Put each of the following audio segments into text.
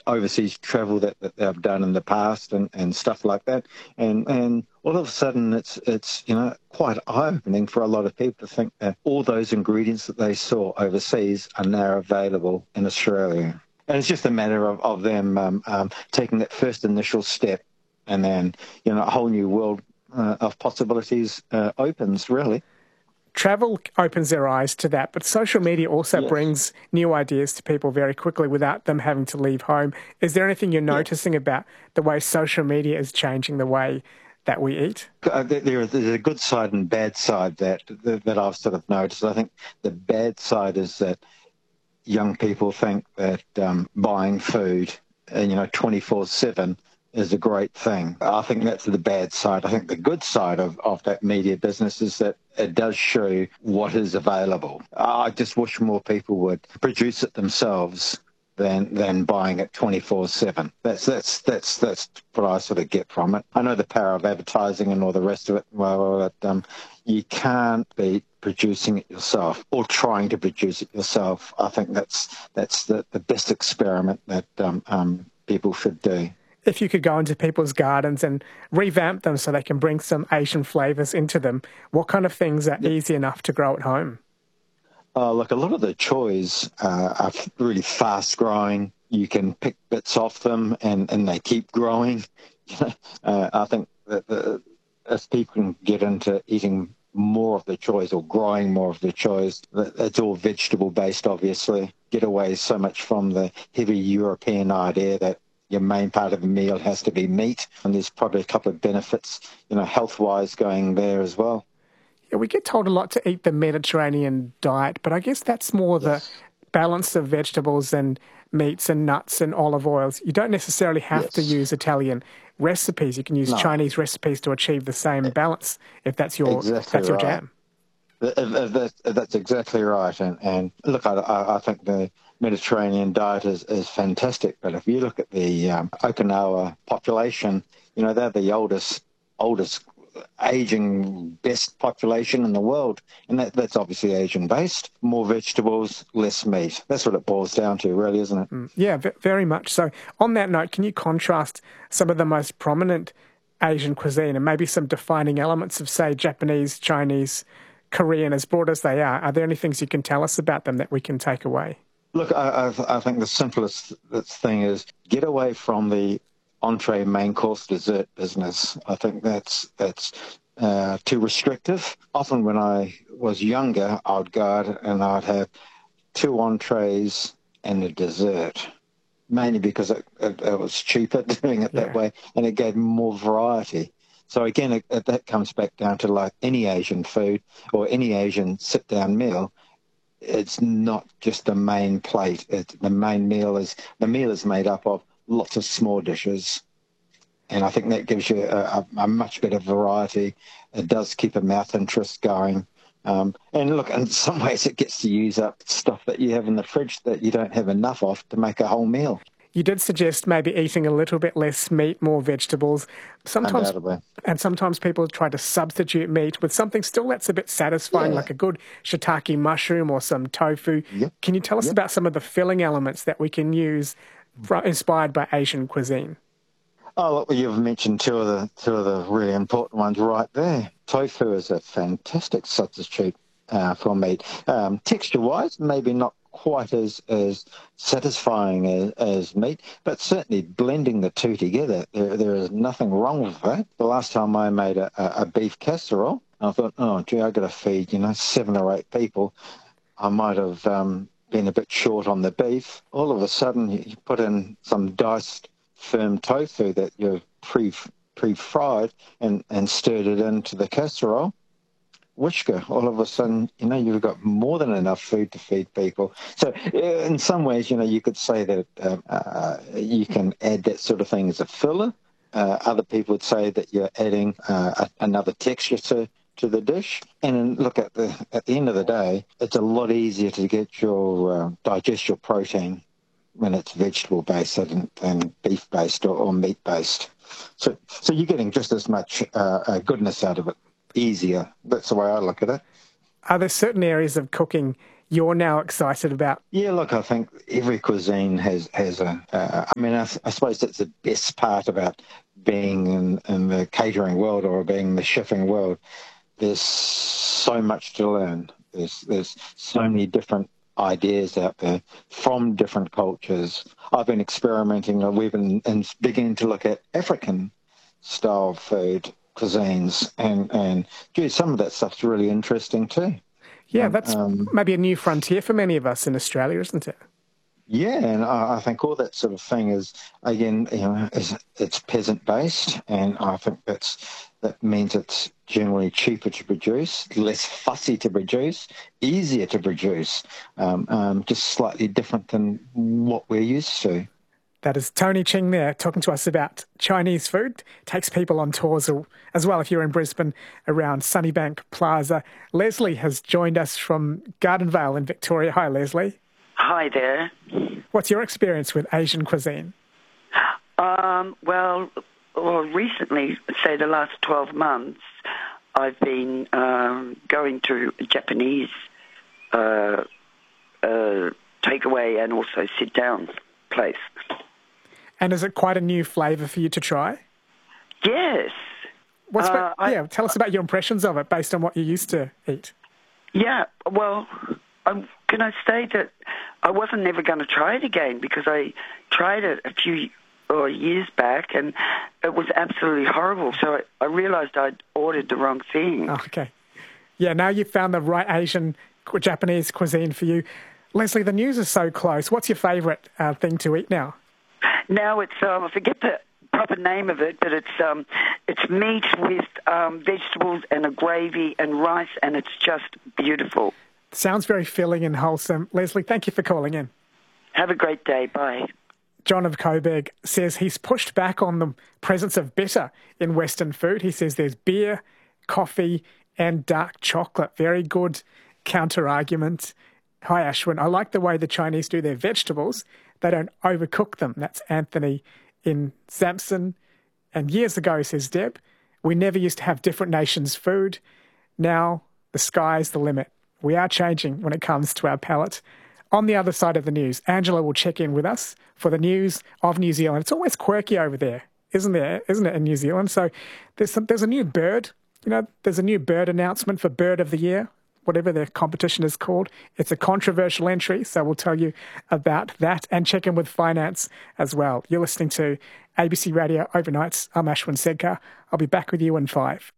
overseas travel that they've done in the past and stuff like that. And all of a sudden it's quite eye-opening for a lot of people to think that all those ingredients that they saw overseas are now available in Australia. And it's just a matter of them taking that first initial step, and then a whole new world of possibilities opens, really. Travel opens their eyes to that, but social media also brings new ideas to people very quickly without them having to leave home. Is there anything you're noticing about the way social media is changing the way that we eat? There's a good side and bad side that I've sort of noticed. I think the bad side is that young people think that buying food, 24/7 is a great thing. I think that's the bad side. I think the good side of that media business is that it does show what is available. I just wish more people would produce it themselves than buying it 24/7. That's what I sort of get from it. I know the power of advertising and all the rest of it. Well, you can't beat producing it yourself or trying to produce it yourself. I think that's the best experiment that people should do. If you could go into people's gardens and revamp them so they can bring some Asian flavours into them, what kind of things are easy enough to grow at home? Look, a lot of the choys are really fast growing. You can pick bits off them and they keep growing. I think that if people can get into eating more of the choys or growing more of the choys, it's all vegetable based, obviously. Get away so much from the heavy European idea that your main part of the meal has to be meat, and there's probably a couple of benefits, health-wise going there as well. Yeah, we get told a lot to eat the Mediterranean diet, but I guess that's more the balance of vegetables and meats and nuts and olive oils. You don't necessarily have to use Italian recipes. You can use Chinese recipes to achieve the same balance if that's your jam. That's exactly right. And look, I think the Mediterranean diet is fantastic. But if you look at the Okinawa population, they're the oldest aging best population in the world, and that's obviously Asian based. More vegetables, less meat. That's what it boils down to, really, isn't it? Yeah, very much so. On that note, can you contrast some of the most prominent Asian cuisine and maybe some defining elements of, say, Japanese, Chinese, Korean, as broad as they are? Are there any things you can tell us about them that we can take away? Look, I think the simplest thing is get away from the entree, main course, dessert business. I think that's too restrictive. Often when I was younger, I would go out and I'd have 2 entrees and a dessert, mainly because it was cheaper doing it that way, and it gave more variety. So again, that comes back down to like any Asian food or any Asian sit-down meal. It's not just the main plate. The meal is made up of lots of small dishes, and I think that gives you a much better variety. It does keep a mouth interest going, and look, in some ways it gets to use up stuff that you have in the fridge that you don't have enough of to make a whole meal. You did suggest maybe eating a little bit less meat, more vegetables. Sometimes people try to substitute meat with something still that's a bit satisfying, like a good shiitake mushroom or some tofu. Can you tell us about some of the filling elements that we can use inspired by Asian cuisine? Oh, look, you've mentioned two of the really important ones right there. Tofu is a fantastic substitute for meat. Texture-wise, maybe not quite as satisfying as meat, but certainly blending the two together, there is nothing wrong with that. The last time I made a beef casserole, I thought, oh, gee, I got to feed 7 or 8 people. I might have been a bit short on the beef. All of a sudden, you put in some diced firm tofu that you've pre-fried and stirred it into the casserole. Whisker, all of a sudden, you've got more than enough food to feed people. So in some ways, you could say that you can add that sort of thing as a filler. Other people would say that you're adding another texture to the dish. And look, at the end of the day, it's a lot easier to get your digest your protein when it's vegetable-based than beef-based or meat-based. So you're getting just as much goodness out of it. Easier. That's the way I look at it. Are there certain areas of cooking you're now excited about? Yeah, look, I think every cuisine has I suppose that's the best part about being in the catering world or being in the chefing world. There's so much to learn. There's so many different ideas out there from different cultures. I've been experimenting. We've been beginning to look at African style food cuisines, and gee, some of that stuff's really interesting too. Yeah, that's maybe a new frontier for many of us in Australia, isn't it? Yeah, and I think all that sort of thing is, again, it's peasant-based, and I think that means it's generally cheaper to produce, less fussy to produce, easier to produce, just slightly different than what we're used to. That is Tony Ching there talking to us about Chinese food. Takes people on tours as well if you're in Brisbane around Sunnybank Plaza. Leslie has joined us from Gardenvale in Victoria. Hi, Leslie. Hi there. What's your experience with Asian cuisine? Well, recently, say the last 12 months, I've been going to a Japanese takeaway and also sit-down place. And is it quite a new flavour for you to try? Yes. Tell us about your impressions of it based on what you used to eat. Yeah, well, can I say that I wasn't never going to try it again because I tried it a few years back and it was absolutely horrible. So I realised I'd ordered the wrong thing. Oh, okay. Yeah, now you've found the right Asian, Japanese cuisine for you. Leslie, the news is so close. What's your favourite thing to eat now? Now it's, I forget the proper name of it, but it's meat with vegetables and a gravy and rice, and it's just beautiful. Sounds very filling and wholesome. Leslie, thank you for calling in. Have a great day. Bye. John of Coburg says he's pushed back on the presence of bitter in Western food. He says there's beer, coffee, and dark chocolate. Very good counter-argument. Hi, Ashwin. I like the way the Chinese do their vegetables. They don't overcook them. That's Anthony in Samson. And years ago, says Deb, we never used to have different nations' food. Now the sky's the limit. We are changing when it comes to our palate. On the other side of the news, Angela will check in with us for the news of New Zealand. It's always quirky over there, isn't it, in New Zealand? So there's a new bird. There's a new bird announcement for Bird of the Year, whatever the competition is called. It's a controversial entry, so we'll tell you about that and check in with finance as well. You're listening to ABC Radio Overnights. I'm Ashwin Sedkar. I'll be back with you in 5.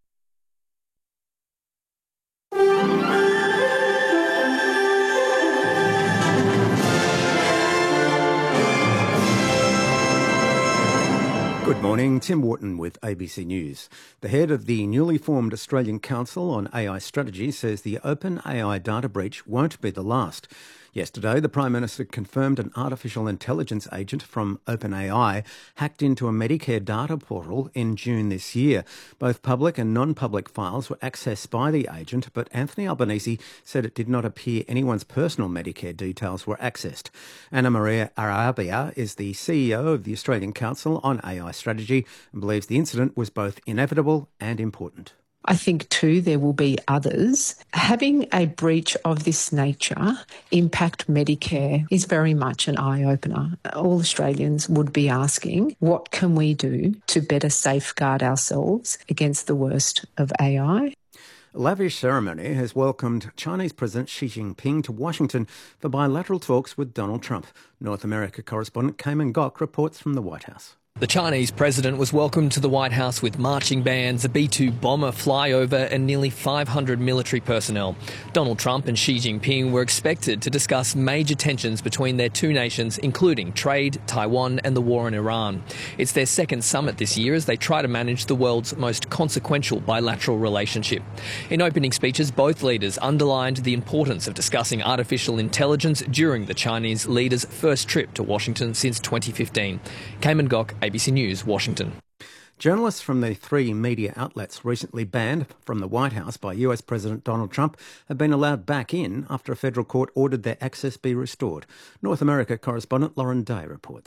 Good morning, Tim Wharton with ABC News. The head of the newly formed Australian Council on AI Strategy says the OpenAI data breach won't be the last. Yesterday, the Prime Minister confirmed an artificial intelligence agent from OpenAI hacked into a Medicare data portal in June this year. Both public and non-public files were accessed by the agent, but Anthony Albanese said it did not appear anyone's personal Medicare details were accessed. Anna Maria Arabia is the CEO of the Australian Council on AI Strategy and believes the incident was both inevitable and important. I think too there will be others. Having a breach of this nature impact Medicare is very much an eye-opener. All Australians would be asking, what can we do to better safeguard ourselves against the worst of AI? A lavish ceremony has welcomed Chinese President Xi Jinping to Washington for bilateral talks with Donald Trump. North America correspondent Cayman Gok reports from the White House. The Chinese president was welcomed to the White House with marching bands, a B-2 bomber flyover and nearly 500 military personnel. Donald Trump and Xi Jinping were expected to discuss major tensions between their two nations, including trade, Taiwan and the war in Iran. It's their second summit this year as they try to manage the world's most consequential bilateral relationship. In opening speeches, both leaders underlined the importance of discussing artificial intelligence during the Chinese leaders' first trip to Washington since 2015. Cayman Gok, ABC News, Washington. Journalists from the three media outlets recently banned from the White House by US President Donald Trump have been allowed back in after a federal court ordered their access be restored. North America correspondent Lauren Day reports.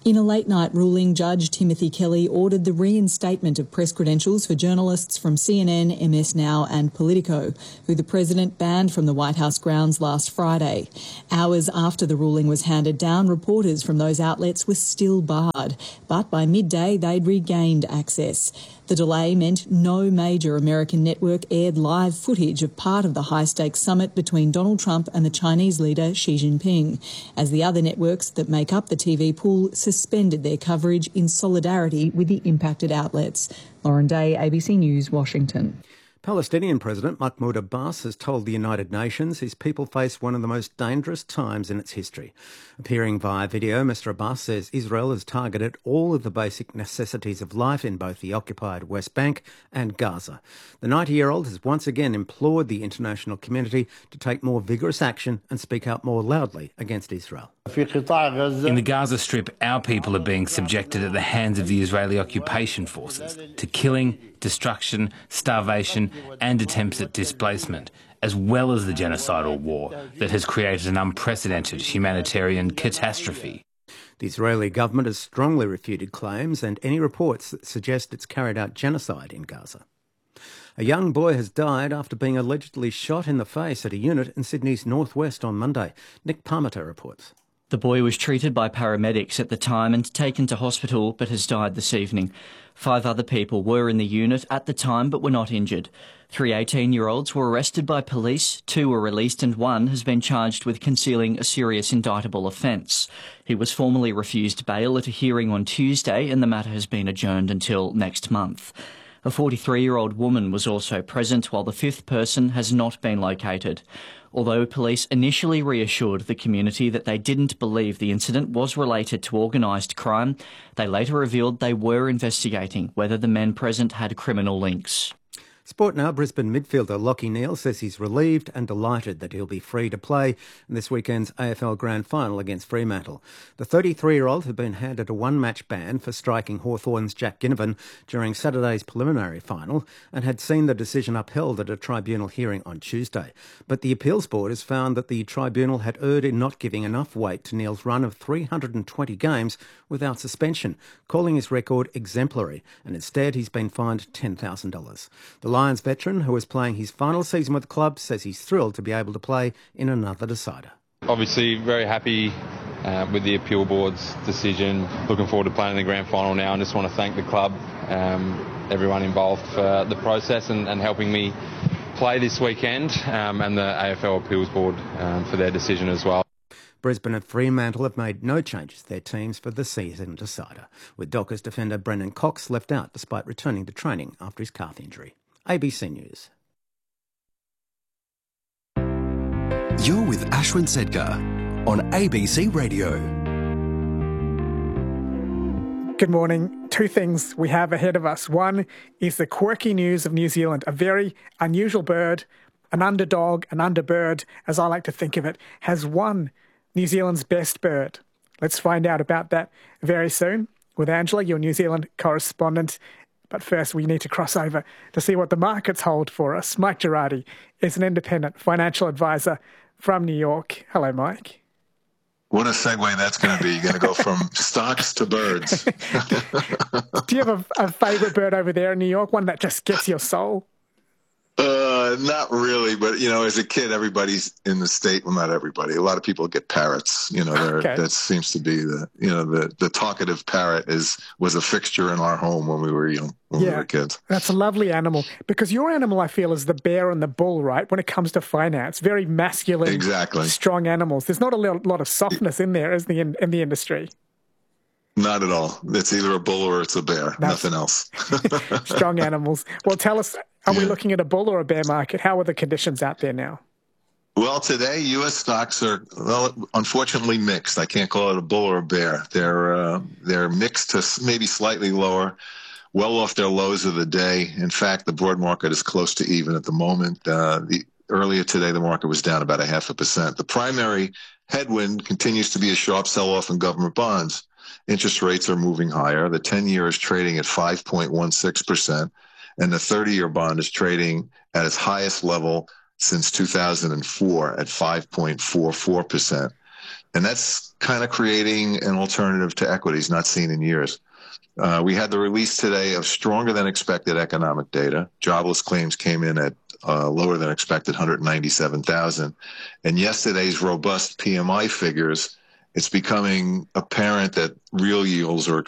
In a late-night ruling, Judge Timothy Kelly ordered the reinstatement of press credentials for journalists from CNN, MS Now and Politico, who the President banned from the White House grounds last Friday. Hours after the ruling was handed down, reporters from those outlets were still barred, but by midday they'd regained access. The delay meant no major American network aired live footage of part of the high-stakes summit between Donald Trump and the Chinese leader Xi Jinping, as the other networks that make up the TV pool suspended their coverage in solidarity with the impacted outlets. Lauren Day, ABC News, Washington. Palestinian President Mahmoud Abbas has told the United Nations his people face one of the most dangerous times in its history. Appearing via video, Mr Abbas says Israel has targeted all of the basic necessities of life in both the occupied West Bank and Gaza. The 90-year-old has once again implored the international community to take more vigorous action and speak out more loudly against Israel. In the Gaza Strip, our people are being subjected at the hands of the Israeli occupation forces to killing, destruction, starvation and attempts at displacement, as well as the genocidal war that has created an unprecedented humanitarian catastrophe. The Israeli government has strongly refuted claims and any reports that suggest it's carried out genocide in Gaza. A young boy has died after being allegedly shot in the face at a unit in Sydney's northwest on Monday. Nick Parmiter reports. The boy was treated by paramedics at the time and taken to hospital but has died this evening. 5 other people were in the unit at the time but were not injured. 3 18-year-olds were arrested by police, 2 were released and 1 has been charged with concealing a serious indictable offence. He was formally refused bail at a hearing on Tuesday and the matter has been adjourned until next month. A 43-year-old woman was also present while the 5th person has not been located. Although police initially reassured the community that they didn't believe the incident was related to organised crime, they later revealed they were investigating whether the men present had criminal links. Sport now, Brisbane midfielder Lachie Neale says he's relieved and delighted that he'll be free to play in this weekend's AFL Grand Final against Fremantle. The 33-year-old had been handed a 1-match ban for striking Hawthorn's Jack Ginnivan during Saturday's preliminary final and had seen the decision upheld at a tribunal hearing on Tuesday. But the appeals board has found that the tribunal had erred in not giving enough weight to Neale's run of 320 games without suspension, calling his record exemplary, and instead he's been fined $10,000. The Lions veteran, who is playing his final season with the club, says he's thrilled to be able to play in another decider. Obviously very happy with the appeal board's decision. Looking forward to playing in the grand final now and just want to thank the club, everyone involved for the process and helping me play this weekend and the AFL appeals board for their decision as well. Brisbane and Fremantle have made no changes to their teams for the season decider, with Dockers defender Brendan Cox left out despite returning to training after his calf injury. ABC News. You're with Ashwin Sedgar on ABC Radio. Good morning. 2 things we have ahead of us. One is the quirky news of New Zealand, a very unusual bird, an underdog, an underbird, as I like to think of it, has won New Zealand's best bird. Let's find out about that very soon with Angela, your New Zealand correspondent. But first, we need to cross over to see what the markets hold for us. Mike Girardi is an independent financial advisor from New York. Hello, Mike. What a segue that's going to be. You're going to go from stocks to birds. Do you have a favourite bird over there in New York, one that just gets your soul? Not really, but, as a kid, everybody's in the state. Well, not everybody. A lot of people get parrots. That seems to be the talkative parrot was a fixture in our home when we were young, when we were kids. That's a lovely animal because your animal, I feel, is the bear and the bull, right? When it comes to finance, very masculine, strong animals. There's not a lot of softness in there, is in the industry. Not at all. It's either a bull or it's a bear. Nothing else. Strong animals. Well, tell us, are we looking at a bull or a bear market? How are the conditions out there now? Well, today, U.S. stocks are, unfortunately mixed. I can't call it a bull or a bear. They're mixed to maybe slightly lower, well off their lows of the day. In fact, the broad market is close to even at the moment. Earlier today, the market was down about 0.5%. The primary headwind continues to be a sharp sell-off in government bonds. Interest rates are moving higher. The 10-year is trading at 5.16%, and the 30-year bond is trading at its highest level since 2004 at 5.44%. And that's kind of creating an alternative to equities not seen in years. We had the release today of stronger than expected economic data. Jobless claims came in at lower than expected, 197,000. And yesterday's robust PMI figures, it's becoming apparent that real yields are